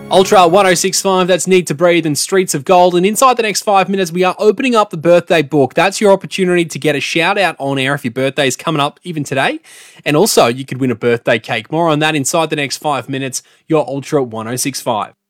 Ultra 1065, that's Need to Breathe and Streets of Gold. And inside the next 5 minutes, we are opening up the birthday book. That's your opportunity to get a shout out on air if your birthday is coming up even today. And also, you could win a birthday cake. More on that inside the next 5 minutes. Your Ultra 1065.